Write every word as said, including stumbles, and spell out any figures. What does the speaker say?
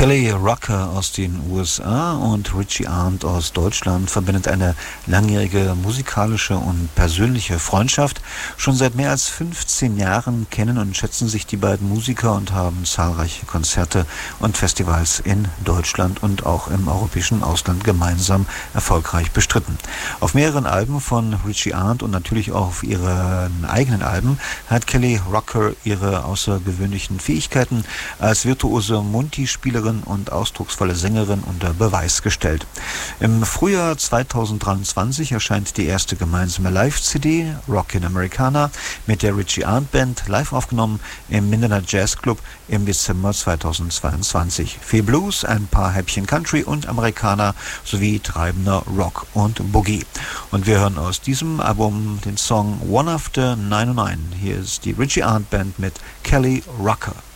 Kelly Rocker aus den U S A und Richie Arndt aus Deutschland verbindet eine langjährige musikalische und persönliche Freundschaft. Schon seit mehr als fünfzehn Jahren kennen und schätzen sich die beiden Musiker und haben zahlreiche Konzerte und Festivals in Deutschland und auch im europäischen Ausland gemeinsam erfolgreich bestritten. Auf mehreren Alben von Richie Arndt und natürlich auch auf ihren eigenen Alben hat Kelly Rocker ihre außergewöhnlichen Fähigkeiten als virtuose Multispielerin und ausdrucksvolle Sängerin unter Beweis gestellt. Im Frühjahr zweitausenddreiundzwanzig erscheint die erste gemeinsame Live-C D, Rockin' Americana, mit der Richie Arndt Band, live aufgenommen im Mindener Jazz Club im Dezember zweitausendzweiundzwanzig. Viel Blues, ein paar Häppchen Country und Amerikaner sowie treibender Rock und Boogie. Und wir hören aus diesem Album den Song One After neunundneunzig. Hier ist die Richie Arndt Band mit Kelly Rocker.